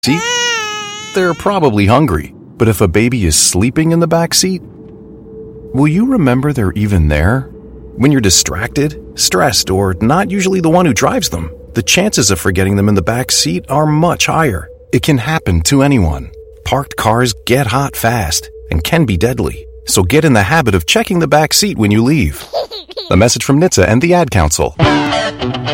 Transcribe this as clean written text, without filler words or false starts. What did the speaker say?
seat, they're probably hungry. But if a baby is sleeping in the back seat, will you remember they're even there? When you're distracted, stressed, or not usually the one who drives them, the chances of forgetting them in the back seat are much higher. It can happen to anyone. Parked cars get hot fast and can be deadly. So get in the habit of checking the back seat when you leave. A message from NHTSA and the Ad Council.